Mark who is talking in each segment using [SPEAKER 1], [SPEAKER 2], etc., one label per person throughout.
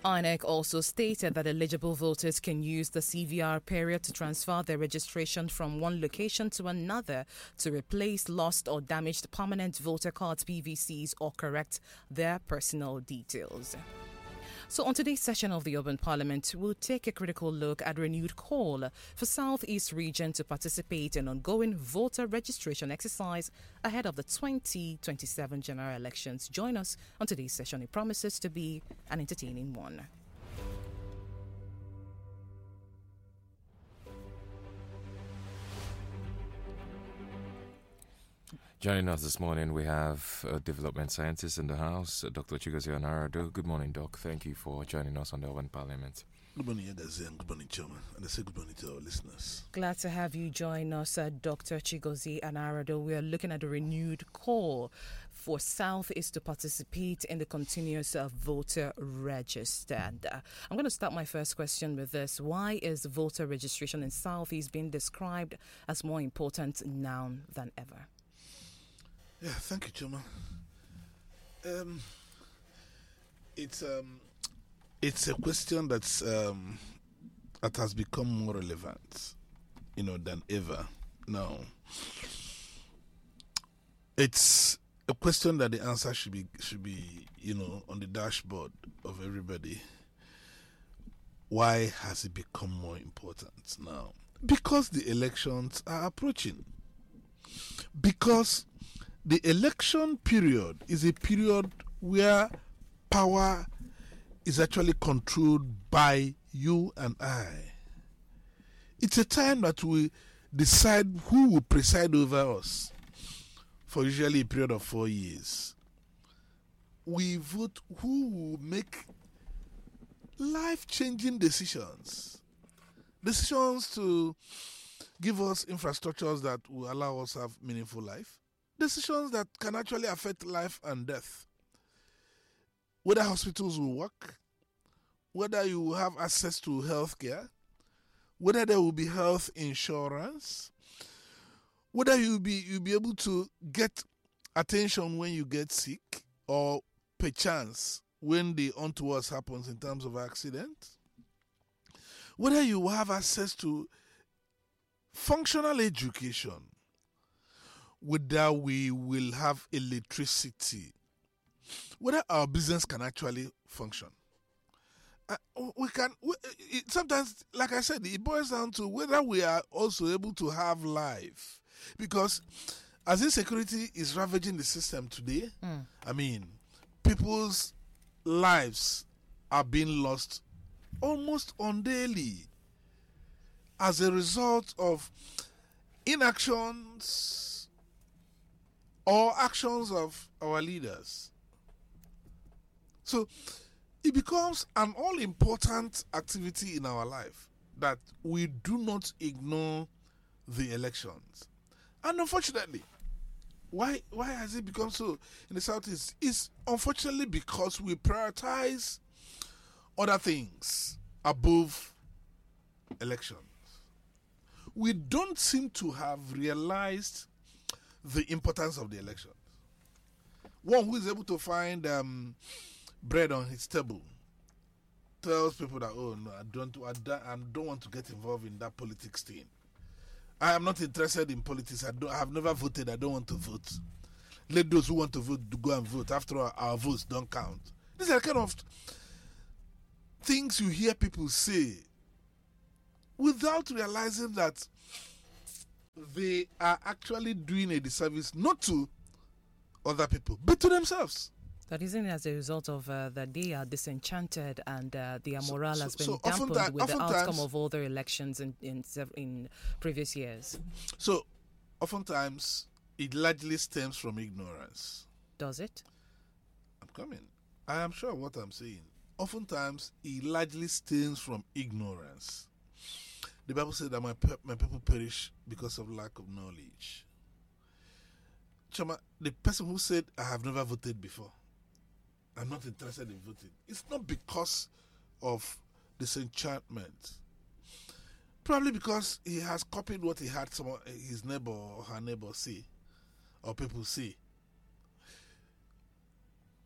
[SPEAKER 1] INEC also stated that eligible voters can use the CVR period to transfer their registration from one location to another to replace lost or damaged permanent voter cards (PVCs) or correct their personal details. So on today's session of the Urban Parliament, we'll take a critical look at renewed call for Southeast region to participate in ongoing voter registration exercise ahead of the 2027 general elections. Join us on today's session. It promises to be an entertaining one.
[SPEAKER 2] Joining us this morning, we have a development scientist in the house, Dr. Chigozie Onarado. Good morning, Doc. Thank you for joining us on the Urban Parliament.
[SPEAKER 3] Good morning, Yagazi, and good morning, Chairman. And I say good morning to our listeners.
[SPEAKER 1] Glad to have you join us, Dr. Chigozie Onarado. We are looking at a renewed call for Southeast to participate in the continuous voter register. And I'm going to start my first question with this. Why is voter registration in Southeast being described as more important now than ever?
[SPEAKER 3] Yeah, thank you, Chairman. It's a question that has become more relevant, than ever. Now, it's a question that the answer should be, on the dashboard of everybody. Why has it become more important now? Because the elections are approaching. Because the election period is a period where power is actually controlled by you and I. It's a time that we decide who will preside over us for usually a period of 4 years. We vote who will make life-changing decisions. Decisions to give us infrastructures that will allow us to have meaningful life. Decisions that can actually affect life and death. Whether hospitals will work, whether you will have access to health care, whether there will be health insurance, whether you'll be able to get attention when you get sick, or perchance when the untoward happens in terms of accident, whether you will have access to functional education, whether we will have electricity, whether our business can actually function. Sometimes, like I said, it boils down to whether we are also able to have life. Because as insecurity is ravaging the system today, people's lives are being lost almost on daily as a result of inactions or actions of our leaders. So it becomes an all-important activity in our life that we do not ignore the elections. And unfortunately, why has it become so in the Southeast? It's unfortunately because we prioritize other things above elections. We don't seem to have realized the importance of the elections. One who is able to find bread on his table tells people that, oh no, I don't want to get involved in that politics thing. I am not interested in politics. I have never voted. I don't want to vote. Let those who want to vote to go and vote. After all, our votes don't count. These are kind of things you hear people say without realizing that they are actually doing a disservice not to other people, but to themselves.
[SPEAKER 1] That isn't as a result of that they are disenchanted and their morale has been dampened with the outcome of all their elections in previous years.
[SPEAKER 3] So, oftentimes, it largely stems from ignorance.
[SPEAKER 1] Does it?
[SPEAKER 3] I'm coming. I am sure what I'm saying. Oftentimes, it largely stems from ignorance. The Bible said that my people perish because of lack of knowledge. Chama, the person who said, I have never voted before, I'm not interested in voting, it's not because of disenchantment. Probably because he has copied what he had his neighbor or her neighbor say, or people say.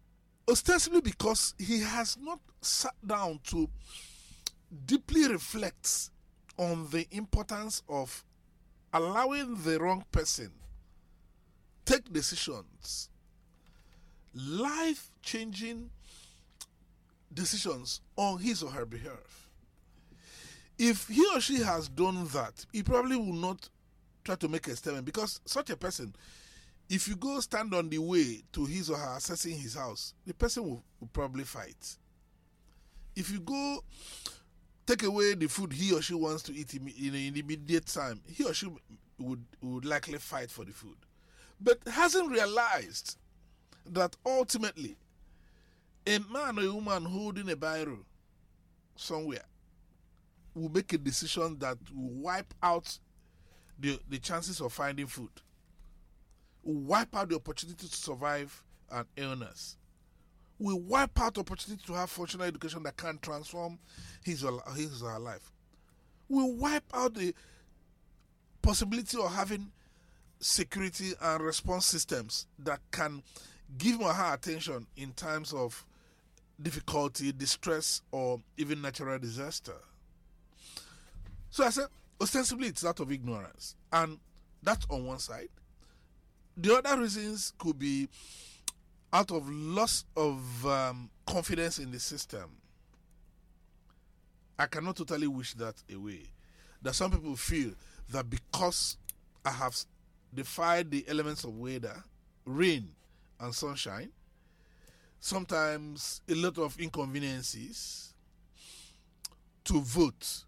[SPEAKER 3] ostensibly because he has not sat down to deeply reflect on the importance of allowing the wrong person take decisions, life-changing decisions on his or her behalf. If he or she has done that, he probably will not try to make a statement, because such a person, if you go stand on the way to his or her accessing his house, the person will probably fight. If you go take away the food he or she wants to eat in the immediate time, he or she would likely fight for the food. But hasn't realized that ultimately a man or a woman holding a biro somewhere will make a decision that will wipe out the chances of finding food, will wipe out the opportunity to survive an illness, will wipe out the opportunity to have functional education that can transform his or her life, will wipe out the possibility of having security and response systems that can give him or her attention in times of difficulty, distress, or even natural disaster. So I said, ostensibly it's out of ignorance, and that's on one side. The other reasons could be out of loss of confidence in the system. I cannot totally wish that away. That some people feel that because I have defied the elements of weather, rain and sunshine, sometimes a lot of inconveniences, to vote.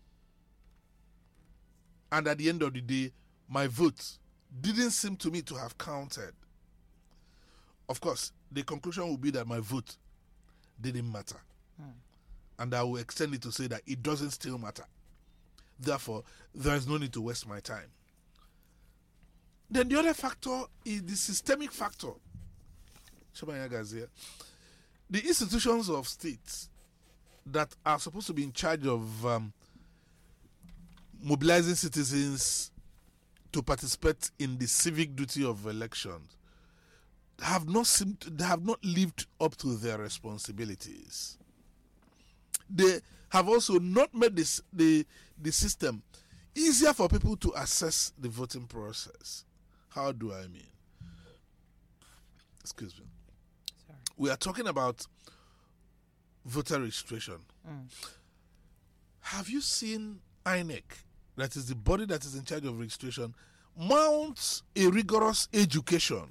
[SPEAKER 3] And at the end of the day, my vote didn't seem to me to have counted. Of course, the conclusion will be that my vote didn't matter. And I will extend it to say that it doesn't still matter. Therefore, there is no need to waste my time. Then the other factor is the systemic factor. The institutions of states that are supposed to be in charge of mobilizing citizens to participate in the civic duty of elections have not lived up to their responsibilities. They have also not made the system easier for people to access the voting process. How do I mean? Excuse me.
[SPEAKER 1] Sorry.
[SPEAKER 3] We are talking about voter registration. Have you seen INEC, that is the body that is in charge of registration, mount a rigorous education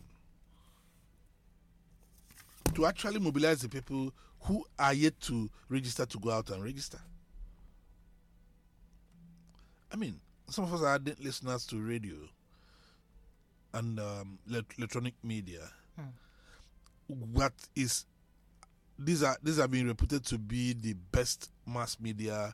[SPEAKER 3] to actually mobilize the people who are yet to register to go out and register? I mean, some of us are ardent listeners to radio and electronic media. These are being reputed to be the best mass media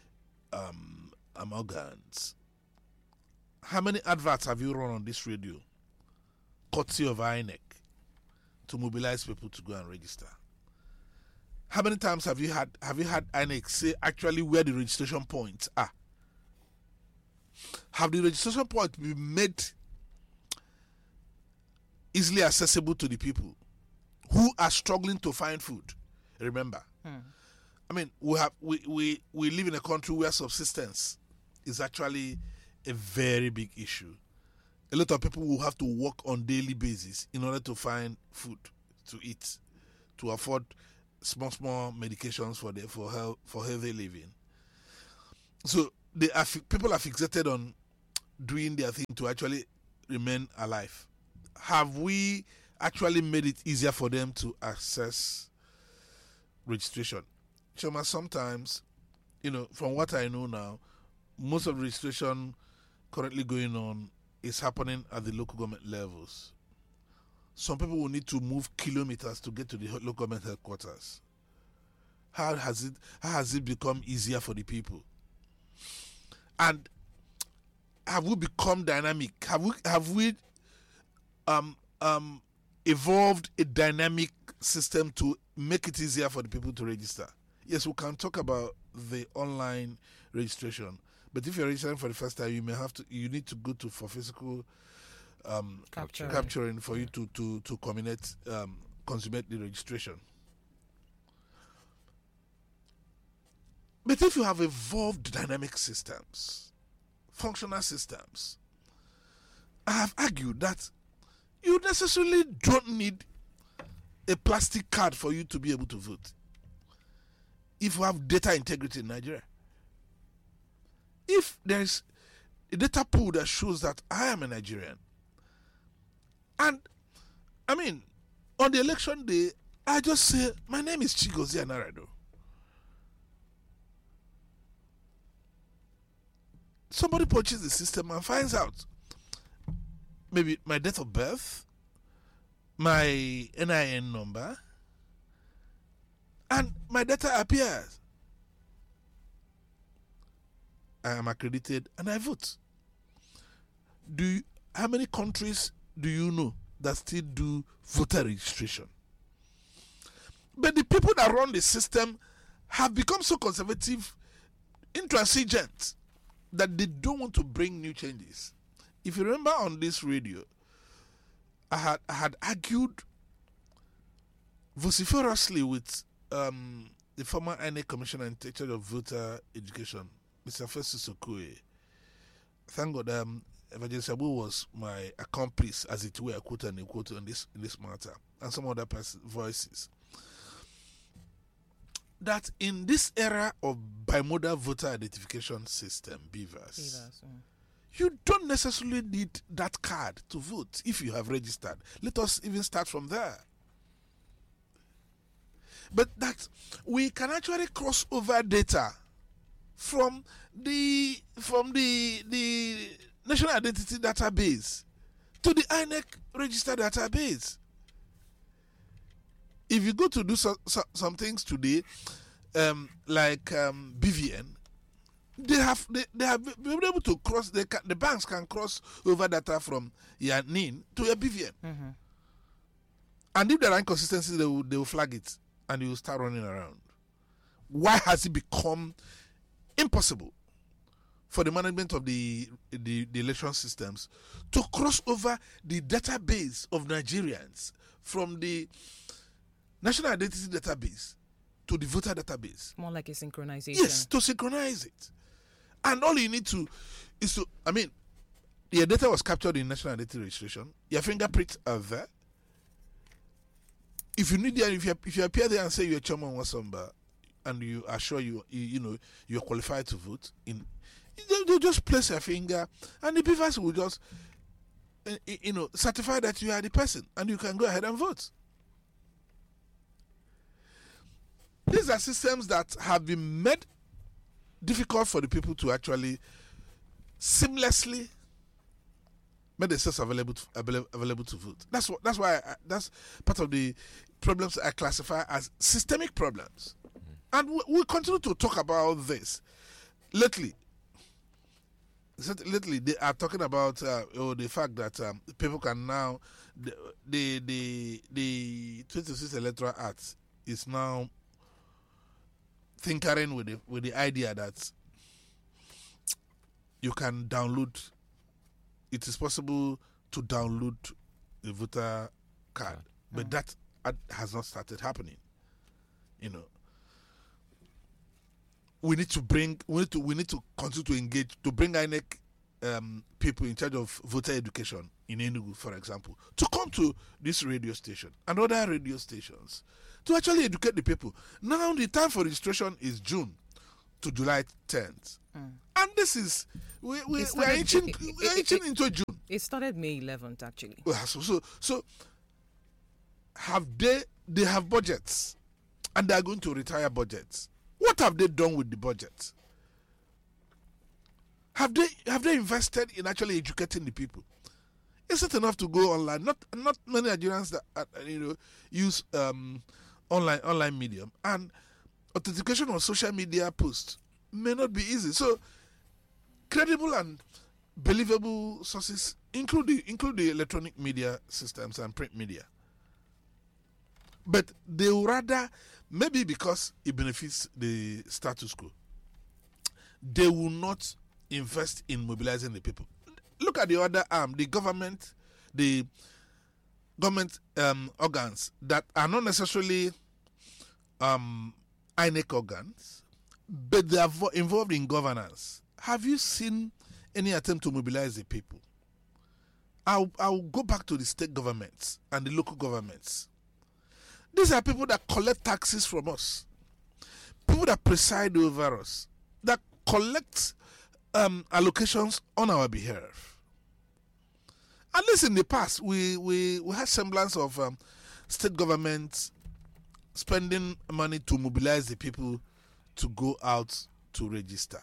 [SPEAKER 3] amalgams. How many adverts have you run on this radio, courtesy of INEC, to mobilize people to go and register? How many times have you had INEC say actually where the registration points are? Have the registration points been made easily accessible to the people who are struggling to find food? Remember, I mean, we live in a country where subsistence is actually a very big issue. A lot of people will have to work on daily basis in order to find food to eat, to afford small medications for healthy living. So people are fixated on doing their thing to actually remain alive. Have we actually made it easier for them to access registration? Choma, sometimes, from what I know now, most of the registration currently going on is happening at the local government levels. Some people will need to move kilometers to get to the local government headquarters. How has it become easier for the people? And have we become dynamic? Have we evolved a dynamic system to make it easier for the people to register? Yes, we can talk about the online registration, but if you're registering for the first time, you need to go for physical capturing for you to consummate the registration. But if you have evolved dynamic systems, functional systems, I have argued that you necessarily don't need a plastic card for you to be able to vote. If you have data integrity in Nigeria, if there's a data pool that shows that I am a Nigerian, and I mean, on the election day, I just say, my name is Chigozie Anarado. Somebody punches the system and finds out maybe my date of birth, my NIN number, and my data appears. I am accredited and I vote. How many countries do you know that still do voter registration? But the people that run the system have become so conservative, intransigent, that they don't want to bring new changes. If you remember on this radio, I had argued vociferously with the former INEC commissioner in charge of voter education, Mr. Festus Okoye. Thank God, Evangelist Abu was my accomplice, as it were, quote and unquote, in this matter, and some other voices. That in this era of bimodal voter identification system, BVAS, you don't necessarily need that card to vote if you have registered. Let us even start from there. But that we can actually cross over data from the National Identity Database to the INEC registered database. If you go to do some things today, like BVN, they have been able to cross. The banks can cross over data from your NIN to your BVN, and if there are inconsistencies, they will flag it, and you will start running around. Why has it become impossible for the management of the election systems to cross over the database of Nigerians from the National Identity Database to the voter database?
[SPEAKER 1] More like a synchronization.
[SPEAKER 3] Yes, to synchronize it. And all you need to is to, I mean, your data was captured in National Identity Registration. Your fingerprints are there. If you need that, if you appear there and say you're Chairman Wasamba and you are sure you're qualified to vote, they'll just place your finger and the BVAS will just certify that you are the person and you can go ahead and vote. These are systems that have been made difficult for the people to actually seamlessly make themselves available to vote. That's why that's part of the problems I classify as systemic problems. And we continue to talk about this. Lately, they are talking about the fact that people can now the 26 Electoral Act is now tinkering with the idea that you can download. It is possible to download a voter card, but that has not started happening. We need to continue to engage to bring INEC people in charge of voter education in Enugu, for example, to come to this radio station and other radio stations to actually educate the people. Now the time for registration is June to July 10th. And this is we're inching into June.
[SPEAKER 1] It started May 11th actually.
[SPEAKER 3] So have they have budgets and they are going to retire budgets. What have they done with the budget? Have they invested in actually educating the people? Is it enough to go online? Not many Nigerians that use online medium, and authentication on social media posts may not be easy. So credible and believable sources include the electronic media systems and print media. But they will rather, maybe because it benefits the status quo, they will not invest in mobilizing the people. Look at the other arm, the government, the government organs that are not necessarily INEC organs, but they are involved in governance. Have you seen any attempt to mobilize the people? I'll go back to the state governments and the local governments. These are people that collect taxes from us, people that preside over us, that collect allocations on our behalf. At least in the past, we had semblance of state governments spending money to mobilize the people to go out to register.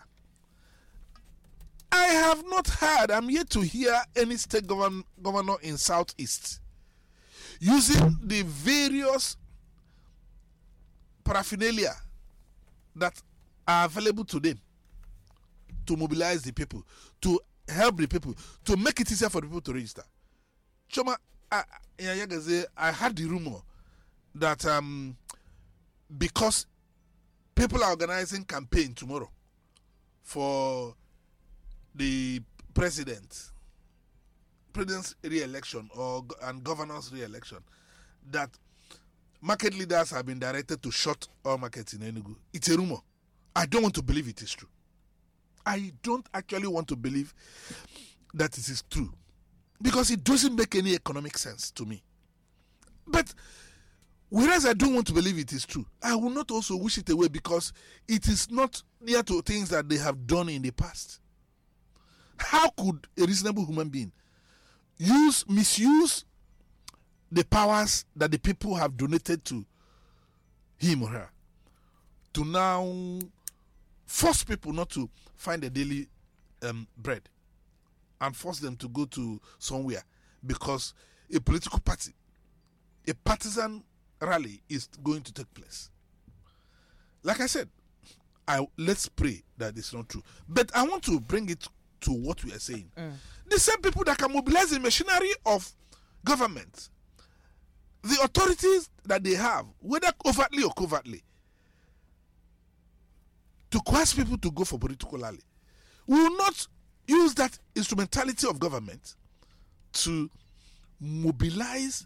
[SPEAKER 3] I have not heard, I'm yet to hear any state governor in Southeast using the various paraphernalia that are available to them to mobilize the people, to help the people, to make it easier for the people to register. Choma, I had the rumor that because people are organizing campaign tomorrow for the president's re-election and governor's re-election, that market leaders have been directed to shut all markets in Enugu. It's a rumor. I don't want to believe it is true. I don't actually want to believe that it is true, because it doesn't make any economic sense to me. But whereas I don't want to believe it is true, I will not also wish it away, because it is not near to things that they have done in the past. How could a reasonable human being misuse the powers that the people have donated to him or her to now force people not to find a daily bread and force them to go to somewhere because a political party, a partisan rally is going to take place? Like I said, let's pray that it's not true. But I want to bring it to what we are saying. The same people that can mobilize the machinery of government, the authorities that they have, whether overtly or covertly, to coerce people to go for political rally, will not use that instrumentality of government to mobilize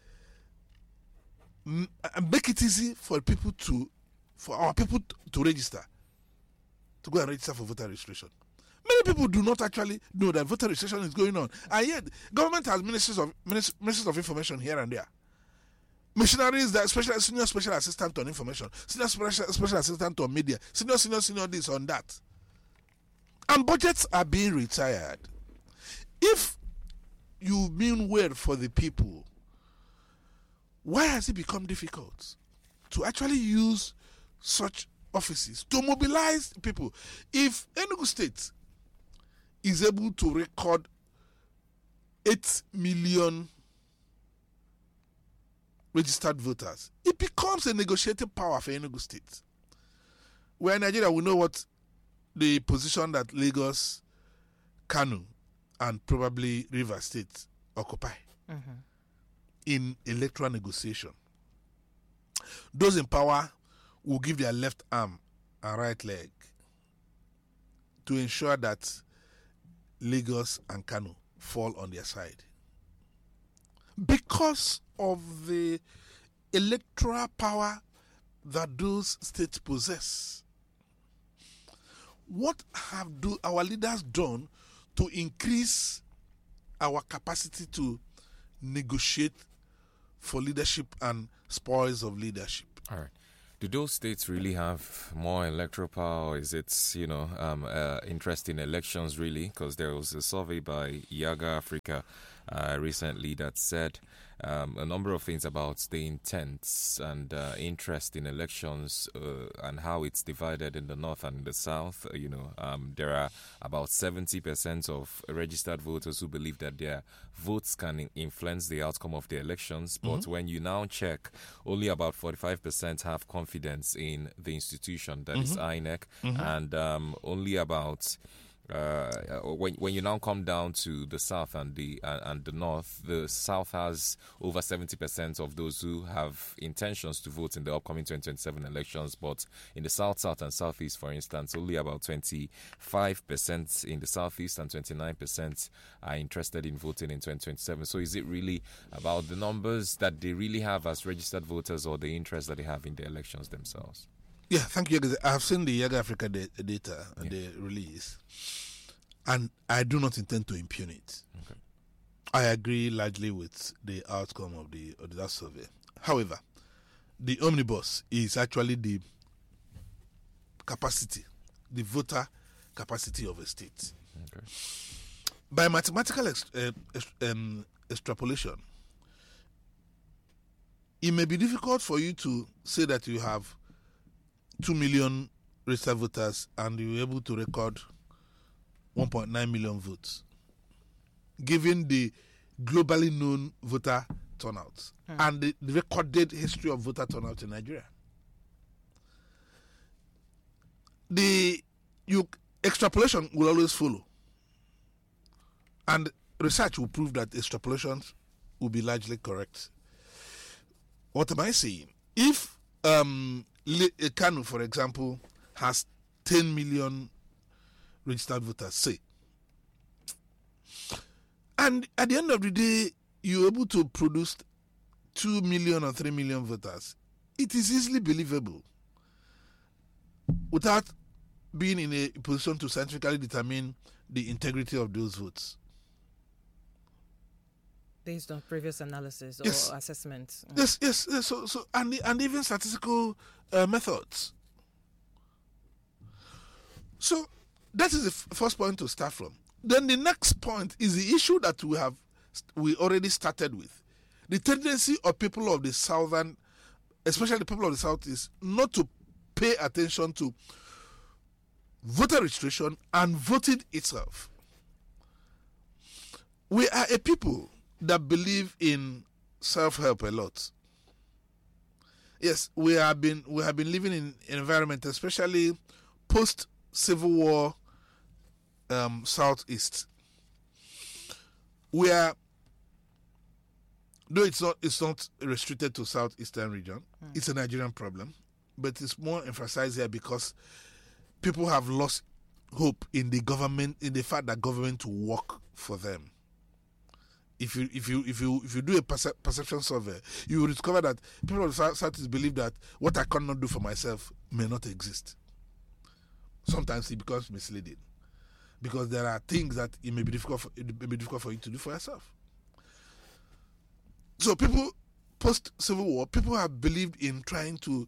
[SPEAKER 3] and make it easy for our people to register, to go and register for voter registration. Many people do not actually know that voter registration is going on, and yet government has ministries of information here and there. Missionaries that senior special assistant on information, senior special assistant on media, senior this on that, and budgets are being retired. If you mean well for the people, why has it become difficult to actually use such offices to mobilize people? If Enugu State is able to record 8 million registered voters, it becomes a negotiating power for Enugu State. Where in Nigeria, we know what the position that Lagos, Kano, and probably Rivers State occupy in electoral negotiation. Those in power will give their left arm and right leg to ensure that Lagos and Kano fall on their side, because of the electoral power that those states possess. What have our leaders done to increase our capacity to negotiate for leadership and spoils of leadership?
[SPEAKER 2] All right. Do those states really have more electoral power, or is it, interest in elections really? Because there was a survey by Yaga Africa recently that said a number of things about the intents and interest in elections and how it's divided in the north and in the south. There are about 70% of registered voters who believe that their votes can influence the outcome of the elections. But when you now check, only about 45% have confidence in the institution, that is INEC, and only about when you now come down to the south and the north, the south has over 70% of those who have intentions to vote in the upcoming 2027 elections, but in the south and southeast, for instance, only about 25% in the southeast and 29% are interested in voting in 2027. So is it really about the numbers that they really have as registered voters, or the interest that they have in the elections themselves?
[SPEAKER 3] Yeah, thank you. I've seen the Yaga Africa data and the release, and I do not intend to impugn it.
[SPEAKER 2] Okay.
[SPEAKER 3] I agree largely with the outcome of that survey. However, the omnibus is actually the capacity, the voter capacity of a state.
[SPEAKER 2] Okay.
[SPEAKER 3] By mathematical extrapolation, it may be difficult for you to say that you have 2 million registered voters and you were able to record 1.9 million votes, given the globally known voter turnout and the recorded history of voter turnout in Nigeria. Extrapolation will always follow, and research will prove that extrapolations will be largely correct. What am I saying? If Kanu, for example, has 10 million registered voters, say, and at the end of the day, you're able to produce 2 million or 3 million voters, it is easily believable without being in a position to scientifically determine the integrity of those votes.
[SPEAKER 1] Based on previous analysis or assessments.
[SPEAKER 3] Yes. So and even statistical methods. So that is the first point to start from. Then the next point is the issue that we already started with. The tendency of people of the southern, especially the people of the south, is not to pay attention to voter registration and voting itself. We are a people that believe in self-help a lot. Yes, we have been living in an environment, especially post-Civil War Southeast, where, though it's not restricted to Southeastern region, it's a Nigerian problem, but it's more emphasized here because people have lost hope in the government, in the fact that government will work for them. If you do a perception survey, you will discover that people of the South believe that what I cannot do for myself may not exist. Sometimes it becomes misleading because there are things that it may be difficult for you to do for yourself. So people post Civil War, people have believed in trying to,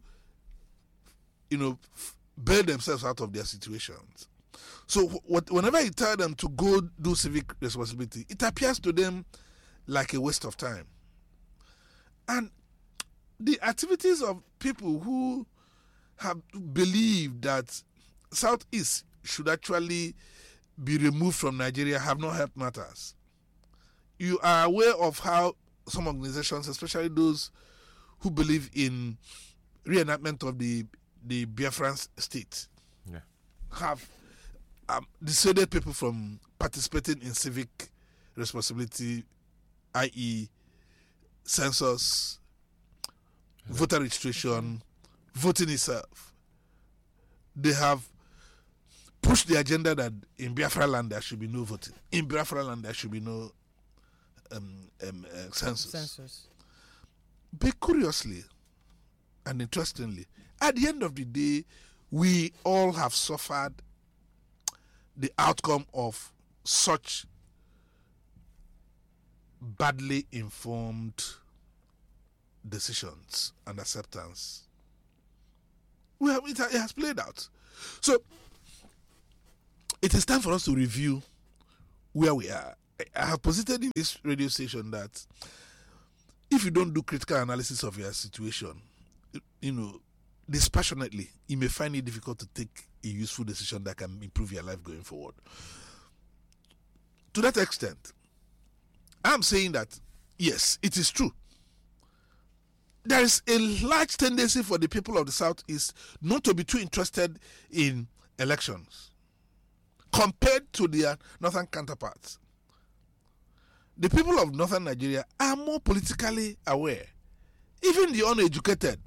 [SPEAKER 3] bail themselves out of their situations. So whenever you tell them to go do civic responsibility, it appears to them like a waste of time. And the activities of people who have believed that Southeast should actually be removed from Nigeria have not helped matters. You are aware of how some organizations, especially those who believe in reenactment of the Biafran state, have dissuaded people from participating in civic responsibility, i.e. census, voter registration, voting itself. They have pushed the agenda that in Biafra land there should be no voting. In Biafra land there should be no census. But curiously and interestingly, at the end of the day, we all have suffered the outcome of such badly informed decisions and acceptance. It has played out. So it is time for us to review where we are. I have posited in this radio station that if you don't do critical analysis of your situation, dispassionately, you may find it difficult to take a useful decision that can improve your life going forward. To that extent, I'm saying that, yes, it is true. There is a large tendency for the people of the Southeast not to be too interested in elections. compared to their northern counterparts. The people of northern Nigeria are more politically aware. Even the uneducated,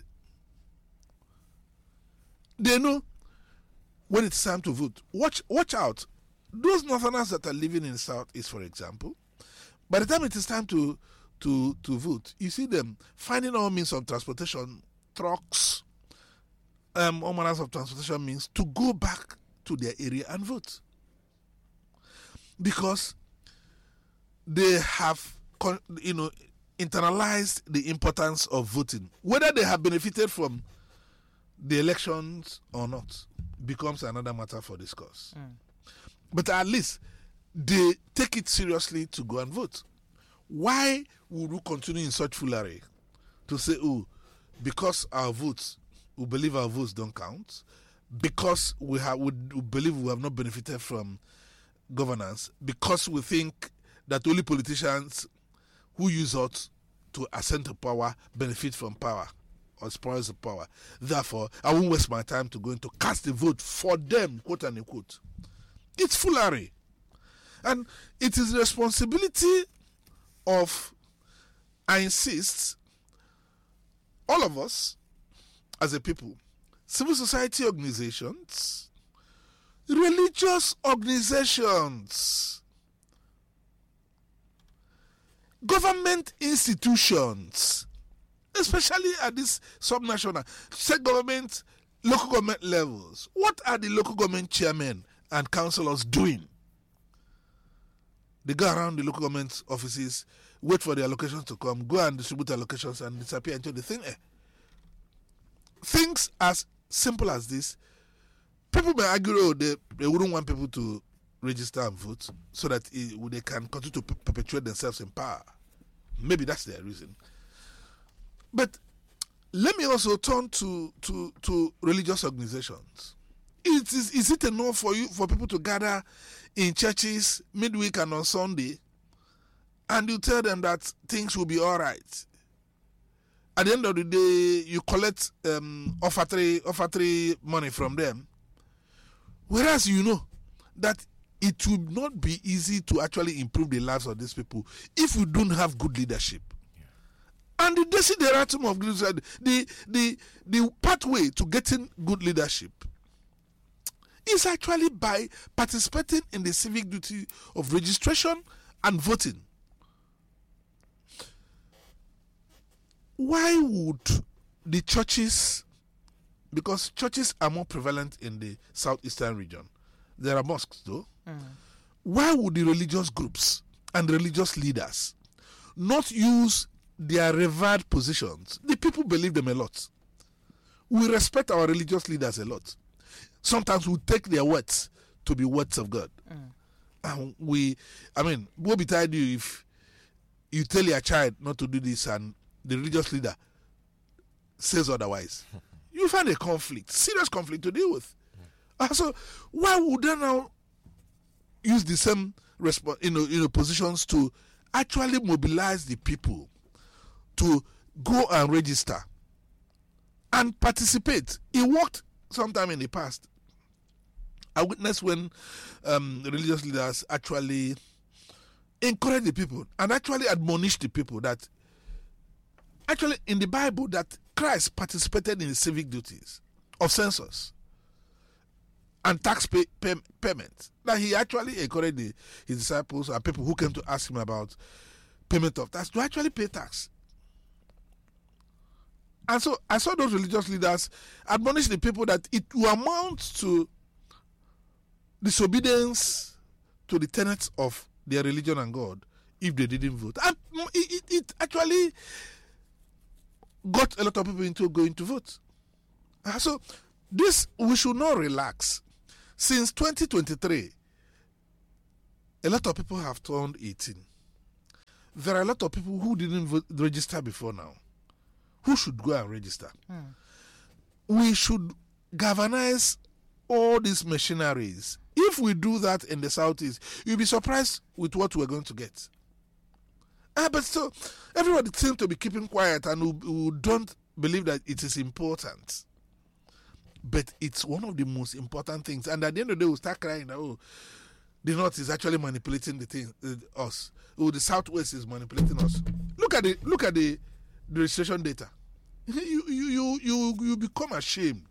[SPEAKER 3] they know when it's time to vote. Watch out. Those northerners that are living in the southeast, for example, by the time it is time to vote, you see them finding all means of transportation, trucks, all manners of transportation means to go back to their area and vote. Because they have, internalized the importance of voting. Whether they have benefited from the elections or not becomes another matter for discourse. But at least they take it seriously to go and vote. Why would we continue in such foolery to say, oh, because our votes, we believe our votes don't count, because we believe we have not benefited from governance, because we think that only politicians who use us to ascend to power benefit from power or spoils the power. Therefore, I won't waste my time to go into cast a vote for them, quote unquote. It's foolery. And it is the responsibility of, I insist, all of us as a people, civil society organizations, religious organizations, government institutions, especially at this subnational, state government, local government levels. What are the local government chairmen and councillors doing? They go around the local government offices, wait for the allocations to come, go and distribute allocations and disappear until the thing. Things as simple as this. People may argue, oh, they wouldn't want people to register and vote so that they can continue to perpetuate themselves in power. Maybe that's their reason. But let me also turn to religious organizations. Is it enough for people to gather in churches midweek and on Sunday, and you tell them that things will be all right? At the end of the day, you collect offertory money from them, whereas you know that it will not be easy to actually improve the lives of these people if we don't have good leadership. Yeah. And the desideratum of leadership, the pathway to getting good leadership is actually by participating in the civic duty of registration and voting. Why would the churches, because churches are more prevalent in the southeastern region, there are mosques though, why would the religious groups and religious leaders not use their revered positions? The people believe them a lot. We respect our religious leaders a lot. Sometimes we take their words to be words of God. And what be tired you if you tell your child not to do this and the religious leader says otherwise? You find a conflict, serious conflict to deal with. So why would they now use the same positions to actually mobilize the people to go and register and participate? It worked sometime in the past. I witnessed when religious leaders actually encourage the people and actually admonish the people that actually in the Bible that Christ participated in the civic duties of census and tax payment. That he actually encouraged his disciples and people who came to ask him about payment of tax to actually pay tax. And so I saw those religious leaders admonish the people that it will amount to disobedience to the tenets of their religion and God if they didn't vote. And it actually got a lot of people into going to vote. So this, we should not relax. Since 2023, a lot of people have turned 18. There are a lot of people who didn't register before now, who should go and register. We should galvanize all these machineries. If we do that in the Southeast, you'll be surprised with what we're going to get. But still, everybody seems to be keeping quiet and who don't believe that it is important. But it's one of the most important things. And at the end of the day, we'll start crying that, oh, the North is actually manipulating the thing, us. Oh, the Southwest is manipulating us. Look at the registration data. You become ashamed.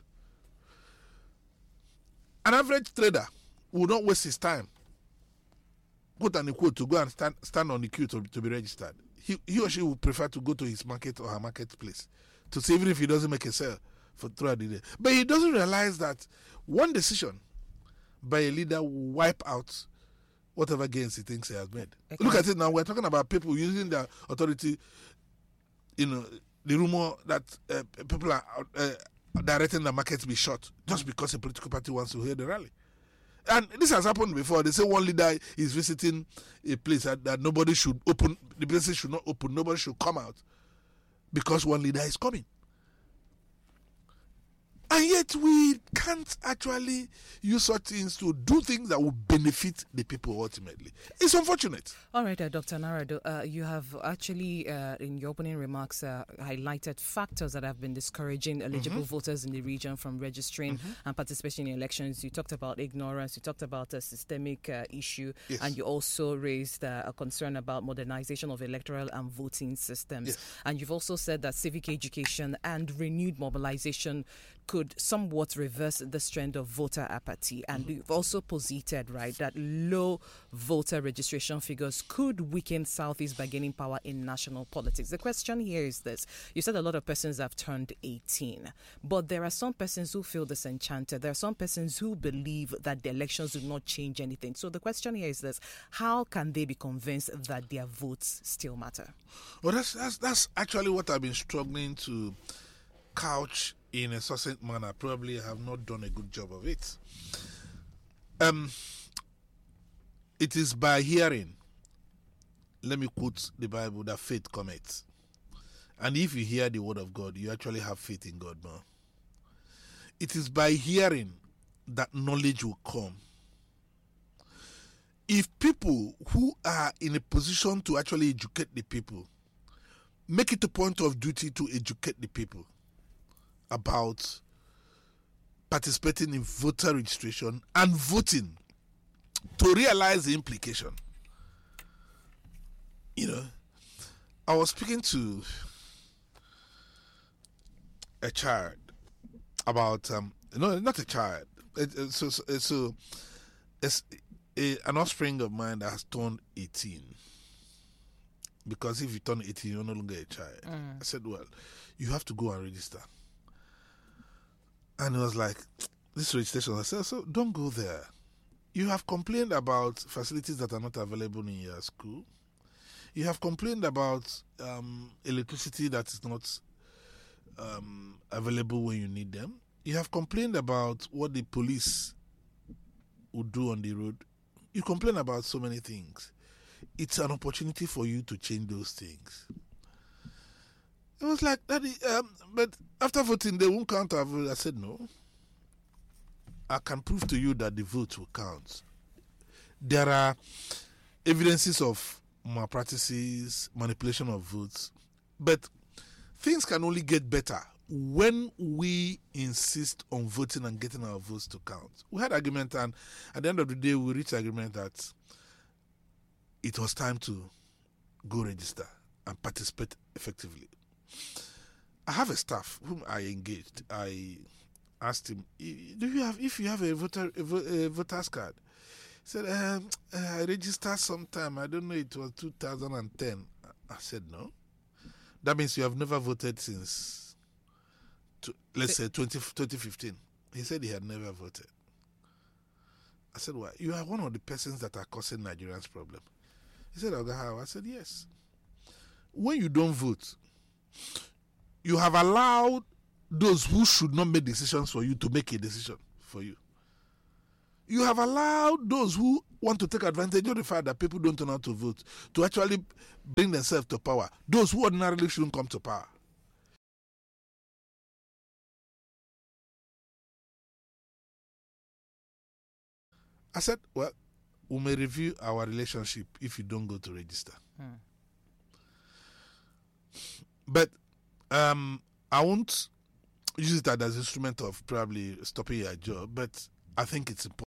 [SPEAKER 3] An average trader will not waste his time, quote unquote, to go and stand on the queue to be registered. He or she will prefer to go to his market or her marketplace to see even if he doesn't make a sale throughout the day. But he doesn't realize that one decision by a leader will wipe out whatever gains he thinks he has made. Okay. Look at it now. We're talking about people using their authority. The rumor that people are directing the market to be short just because a political party wants to hear the rally. And this has happened before. They say one leader is visiting a place that nobody should open. The places should not open. Nobody should come out because one leader is coming. And yet we can't actually use such things to do things that will benefit the people ultimately. It's unfortunate.
[SPEAKER 1] All right, Dr. Narado, you have actually, in your opening remarks, highlighted factors that have been discouraging eligible voters in the region from registering and participating in elections. You talked about ignorance, you talked about a systemic issue, yes. And you also raised a concern about modernization of electoral and voting systems. Yes. And you've also said that civic education and renewed mobilization could somewhat reverse this trend of voter apathy. And you've also posited, right, that low voter registration figures could weaken Southeast bargaining power in national politics. The question here is this. You said a lot of persons have turned 18, but there are some persons who feel disenchanted. There are some persons who believe that the elections do not change anything. So the question here is this. How can they be convinced that their votes still matter?
[SPEAKER 3] Well, that's actually what I've been struggling to couch in a succinct manner. Probably have not done a good job of it. It is by hearing, let me quote the Bible, that faith cometh. And if you hear the word of God, you actually have faith in God more. It is by hearing that knowledge will come. If people who are in a position to actually educate the people make it a point of duty to educate the people about participating in voter registration and voting, to realize the implication. I was speaking to a child about no, not a child. It's an offspring of mine that has turned 18. Because if you turn 18, you're no longer a child. I said, well, you have to go and register. And he was like, this registration. I said, so don't go there. You have complained about facilities that are not available in your school. You have complained about electricity that is not available when you need them. You have complained about what the police would do on the road. You complain about so many things. It's an opportunity for you to change those things. It was like, Daddy, but after voting, they won't count our vote. I said, no. I can prove to you that the vote will count. There are evidences of malpractices, manipulation of votes, but things can only get better when we insist on voting and getting our votes to count. We had agreement, and at the end of the day, we reached agreement that it was time to go register and participate effectively. I have a staff whom I engaged. I asked him, if you have a voter's card? He said, I registered sometime. I don't know, it was 2010. I said, no. That means you have never voted since, let's say, 2015. He said he had never voted. I said, why? You are one of the persons that are causing Nigerians' problem. He said, Oga, how? I said, yes. When you don't vote, you have allowed those who should not make decisions for you to make a decision for you. You have allowed those who want to take advantage of the fact that people don't turn out to vote to actually bring themselves to power. Those who ordinarily shouldn't come to power. I said, well, we may review our relationship if you don't go to register. But I won't use it as an instrument of probably stopping your job, but I think it's important.